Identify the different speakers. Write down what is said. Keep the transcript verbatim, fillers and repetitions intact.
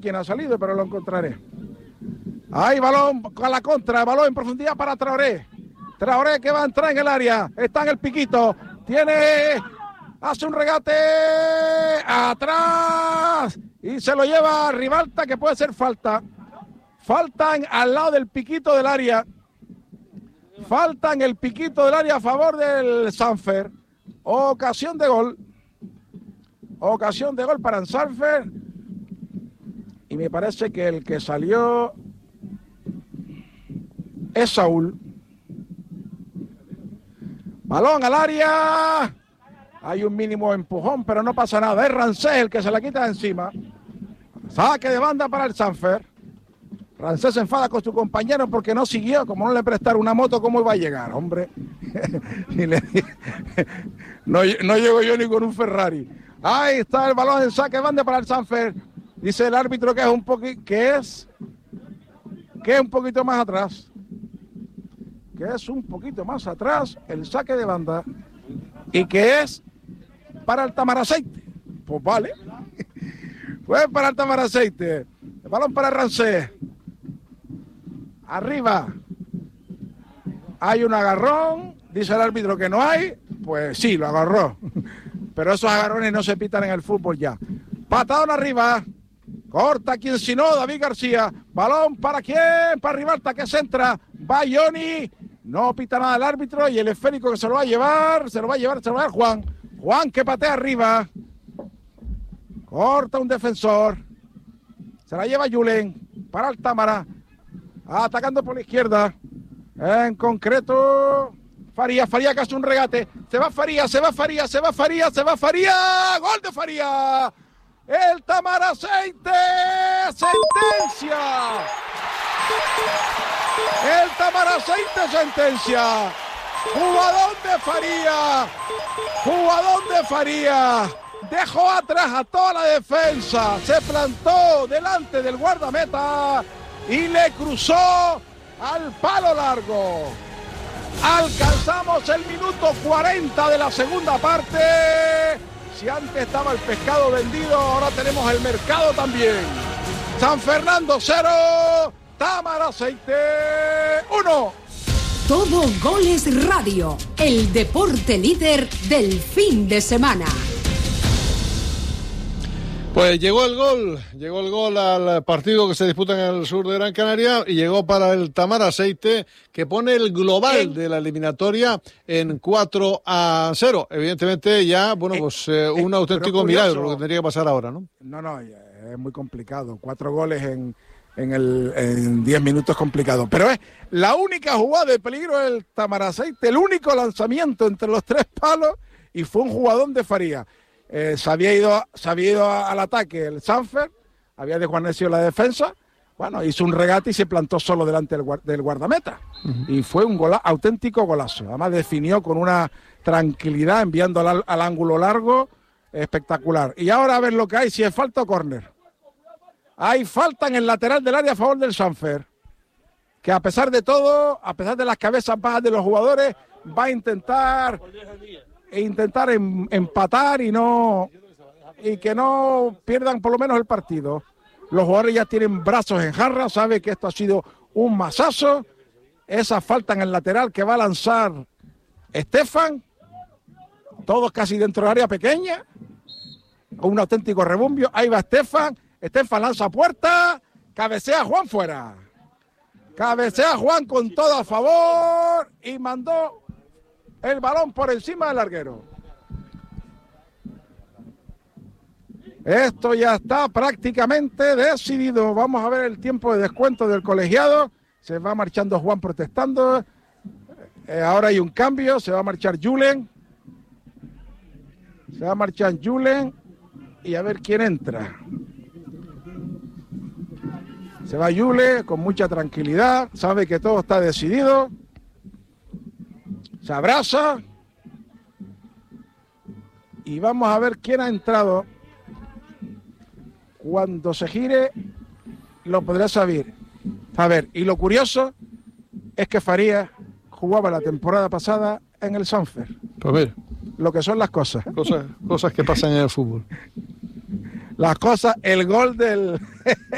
Speaker 1: quién ha salido, pero lo encontraré. Ahí balón con la contra, balón en profundidad para Traoré. Traoré que va a entrar en el área, está en el piquito, tiene, hace un regate atrás y se lo lleva a Ribalta, que puede ser falta. Faltan al lado del piquito del área. Falta en el piquito del área a favor del Sanfer. Ocasión de gol. Ocasión de gol para el Sanfer. Y me parece que el que salió es Saúl. Balón al área. Hay un mínimo empujón, pero no pasa nada. Es Rancés el que se la quita de encima. Saque de banda para el Sanfer. Rancés se enfada con su compañero porque no siguió. Como no le prestaron una moto, ¿cómo iba a llegar, hombre? y le no, no llego yo ni con un Ferrari. Ahí está el balón en saque de banda para el Sanfer. Dice el árbitro que es un poquito, que es, que es un poquito más atrás. Que es un poquito más atrás el saque de banda. Y que es para el Tamaraceite. Pues vale. Pues para el Tamaraceite. El balón para Rancés. Arriba. Hay un agarrón. Dice el árbitro que no hay. Pues sí, lo agarró. Pero esos agarrones no se pitan en el fútbol ya. Patadón arriba. Corta quien si no, David García. Balón para quién, para Ribalta que centra. Va Johnny. No pita nada el árbitro y el esférico que se lo va a llevar. Se lo va a llevar, se lo va a llevar Juan. Juan que patea arriba. Corta un defensor. Se la lleva Julen para el Támara. Atacando por la izquierda. En concreto, Faría. Faría que hace un regate. Se va Faría, se va Faría, se va Faría, se va Faría. Gol de Faría. El Tamaraceite. Sentencia. El Tamaraceite sentencia. Jugador de Faría. Jugador de Faría. Dejó atrás a toda la defensa. Se plantó delante del guardameta y le cruzó al palo largo. Alcanzamos el minuto cuarenta de la segunda parte. Si antes estaba el pescado vendido, ahora tenemos el mercado también. San Fernando cero, Tamaraceite uno.
Speaker 2: Todo Goles Radio, el deporte líder del fin de semana.
Speaker 3: Pues llegó el gol, llegó el gol al partido que se disputa en el sur de Gran Canaria y llegó para el Tamaraceite, que pone el global de la eliminatoria en cuatro a cero. Evidentemente ya, bueno, pues eh, un auténtico milagro lo que tendría que pasar ahora, ¿no?
Speaker 1: No, no, es muy complicado. Cuatro goles en, en, el, en diez minutos es complicado. Pero es la única jugada de peligro del Tamaraceite, el único lanzamiento entre los tres palos y fue un jugadón de Faría. Eh, se había ido, se había ido al ataque el Sanfer, había desguarnecido la defensa, bueno, hizo un regate y se plantó solo delante del, del guardameta. Uh-huh. Y fue un gola, auténtico golazo. Además definió con una tranquilidad, enviando al, al ángulo largo, espectacular. Y ahora a ver lo que hay, si es falta o córner. Hay falta en el lateral del área a favor del Sanfer, que a pesar de todo, a pesar de las cabezas bajas de los jugadores, va a intentar... e intentar em, empatar y no y que no pierdan por lo menos el partido. Los jugadores ya tienen brazos en jarra, sabe que esto ha sido un masazo. Esa falta en el lateral que va a lanzar Estefan, todos casi dentro del área pequeña, con un auténtico rebumbio. Ahí va Estefan, Estefan lanza puerta, cabecea Juan fuera. Cabecea Juan con todo a favor y mandó el balón por encima del larguero. Esto ya está prácticamente decidido. Vamos a ver el tiempo de descuento del colegiado. Se va marchando Juan protestando. Eh, ahora hay un cambio. Se va a marchar Julen. Se va a marchar Julen. Y a ver quién entra. Se va Julen con mucha tranquilidad. Sabe que todo está decidido. Se abraza y vamos a ver quién ha entrado. Cuando se gire lo podrá saber. A ver, y lo curioso es que Faría jugaba la temporada pasada en el Sanfer.
Speaker 3: Pues ver.
Speaker 1: Lo que son las cosas.
Speaker 3: Cosas, cosas que pasan en el fútbol.
Speaker 1: Las cosas, el gol del...